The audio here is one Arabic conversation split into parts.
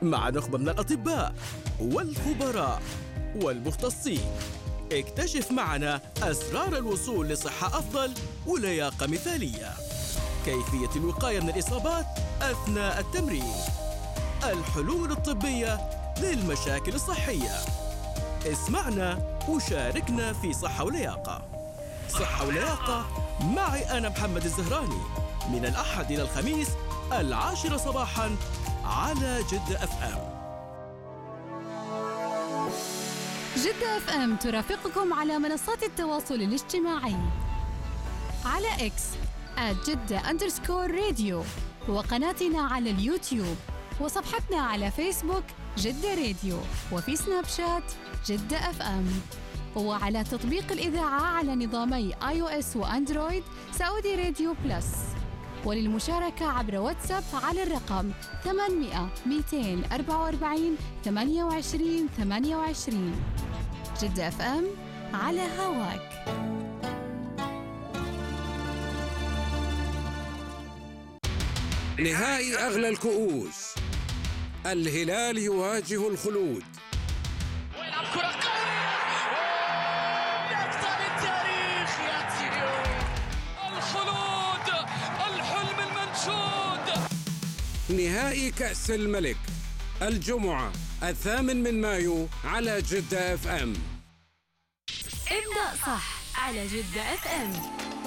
مع نخبة من الأطباء والخبراء والمختصين. اكتشف معنا أسرار الوصول لصحة أفضل ولياقة مثالية. كيفية الوقاية من الإصابات أثناء التمرين. الحلول الطبية للمشاكل الصحية. اسمعنا وشاركنا في صحة ولياقة. صحة ولياقة معي أنا محمد الزهراني، من الأحد إلى الخميس 10 صباحاً على جدة FM. جدة FM ترافقكم على منصات التواصل الاجتماعي على إكس @جدة_راديو، وقناتنا على اليوتيوب، وصفحتنا على فيسبوك جدة راديو، وفي سناب شات جدة FM، وعلى تطبيق الإذاعة على نظامي iOS وأندرويد سعودي راديو بلس. وللمشاركة عبر واتساب على الرقم 800 244 28 28. جدة FM على هواك. نهائي أغلى الكؤوس، الهلال يواجه الخلود. ويلعب كرة قوية، يكتب التاريخ يا تيريو. الخلود، الحلم المنشود. نهائي كأس الملك الجمعة 8 مايو على جدة FM. ابدأ صح على جدة FM.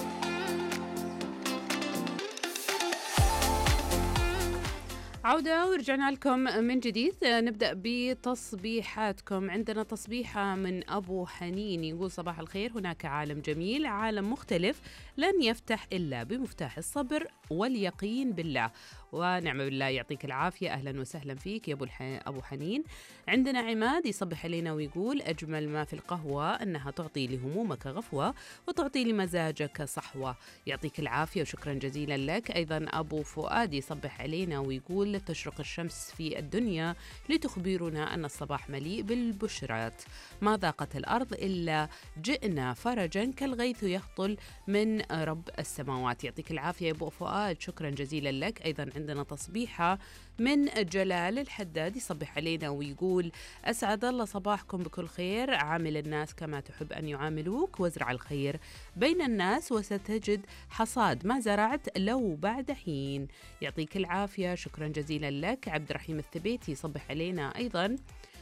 عودة ورجعنا لكم من جديد. نبدأ بتصبيحاتكم. عندنا تصبيحة من أبو حنين يقول: صباح الخير، هناك عالم جميل، عالم مختلف لن يفتح إلا بمفتاح الصبر واليقين بالله ونعم بالله. يعطيك العافية. أهلا وسهلا فيك يا أبو حنين. عندنا عماد يصبح علينا ويقول: أجمل ما في القهوة أنها تعطي لهمومك غفوة وتعطي لمزاجك صحوة. يعطيك العافية وشكرا جزيلا لك. أيضا أبو فؤاد يصبح علينا ويقول: تشرق الشمس في الدنيا لتخبرنا أن الصباح مليء بالبشرات، ما ضاقت الأرض إلا جئنا فرجا كالغيث يهطل من رب السماوات. يعطيك العافية يا أبو فؤاد، شكرا جزيلا لك. أيضا عندنا تصبيحة من جلال الحداد يصبح علينا ويقول: أسعد الله صباحكم بكل خير، عامل الناس كما تحب أن يعاملوك، وازرع الخير بين الناس وستجد حصاد ما زرعت لو بعد حين. يعطيك العافية، شكرا جزيلا لك. عبد الرحيم الثبيتي يصبح علينا أيضا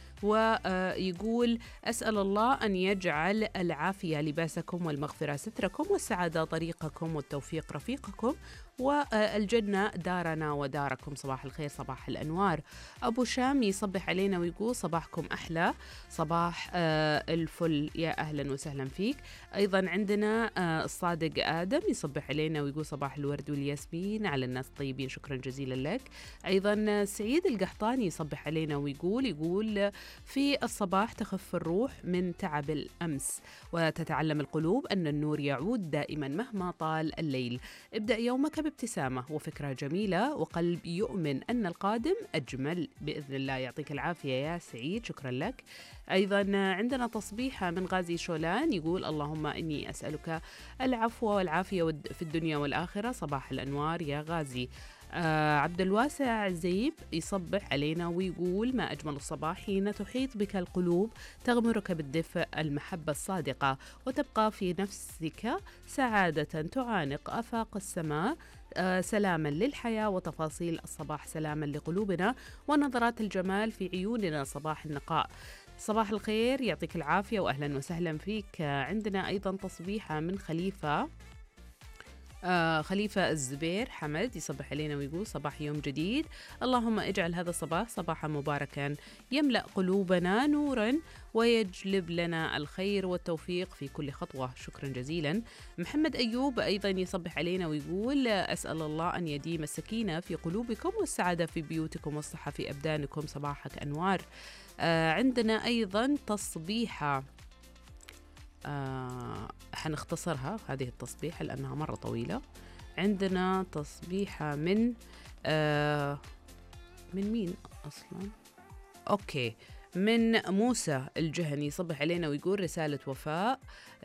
ويقول: أسأل الله أن يجعل العافية لباسكم والمغفرة ستركم والسعادة طريقكم والتوفيق رفيقكم والجنة دارنا وداركم. صباح الخير، صباح الأنوار. أبو شام يصبح علينا ويقول: صباحكم أحلى صباح الفل، يا أهلا وسهلا فيك. أيضا عندنا الصادق آدم يصبح علينا ويقول: صباح الورد والياسمين على الناس الطيبين، شكرا جزيلا لك. أيضا سعيد القحطاني يصبح علينا ويقول: في الصباح تخف الروح من تعب الأمس وتتعلم القلوب أن النور يعود دائما مهما طال الليل. ابدأ يومك بابتسامة وفكرة جميلة وقلب يؤمن أن القادم أجمل بإذن الله. يعطيك العافية يا سعيد، شكرا لك. أيضا عندنا تصبيحة من غازي شولان يقول: اللهم إني أسألك العفو والعافية في الدنيا والآخرة. صباح الأنوار يا غازي. عبد الواسع زيب يصبح علينا ويقول: ما أجمل الصباح حين تحيط بك القلوب، تغمرك بالدفء المحبة الصادقة، وتبقى في نفسك سعادة تعانق آفاق السماء. سلاما للحياة وتفاصيل الصباح، سلاما لقلوبنا ونظرات الجمال في عيوننا، صباح النقاء. صباح الخير، يعطيك العافية وأهلا وسهلا فيك. عندنا أيضا تصبيحة من خليفة الزبير حمد يصبح علينا ويقول: صباح يوم جديد، اللهم اجعل هذا الصباح صباحا مباركا يملأ قلوبنا نورا ويجلب لنا الخير والتوفيق في كل خطوة. شكرا جزيلا. محمد أيوب أيضا يصبح علينا ويقول: أسأل الله أن يديم السكينة في قلوبكم والسعادة في بيوتكم والصحة في أبدانكم. صباحك أنوار. عندنا أيضا تصبيحة حنختصرها هذه التصبيحة لأنها مرة طويلة. عندنا تصبيحة من مين أصلا؟ أوكي، من موسى الجهني يصبح علينا ويقول: رسالة وفاء